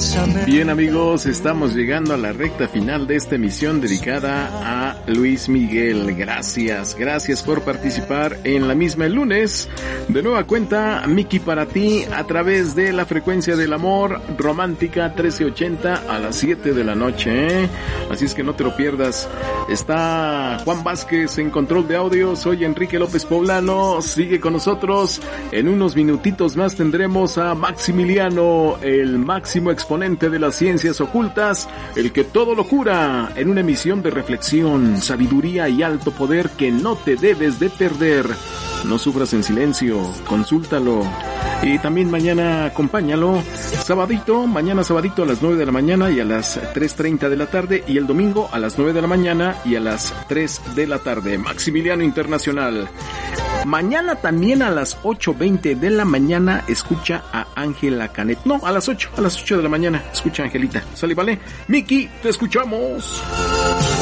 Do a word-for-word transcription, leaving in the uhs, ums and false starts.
Bien, amigos, estamos llegando a la recta final de esta emisión dedicada a Luis Miguel. Gracias, gracias por participar en la misma el lunes. De nueva cuenta, Miki para ti a través de la frecuencia del amor romántica trece ochenta a las siete de la noche, ¿eh? Así es que no te lo pierdas. Está Juan Vázquez en control de audio, soy Enrique López Poblano, sigue con nosotros. En unos minutitos más tendremos a Maximiliano, el máximo exponente de las ciencias ocultas, el que todo lo cura, en una emisión de reflexión, sabiduría y alto poder que no te debes de perder. No sufras en silencio, consúltalo. Y también mañana acompáñalo, sabadito, mañana sabadito a las nueve de la mañana y a las tres treinta de la tarde, y el domingo a las nueve de la mañana y a las tres de la tarde. Maximiliano Internacional. Mañana también a las ocho veinte de la mañana escucha a Ángela Canet. No, a las ocho, a las ocho de la mañana escucha a Angelita. ¿Sale, vale? Miki, te escuchamos.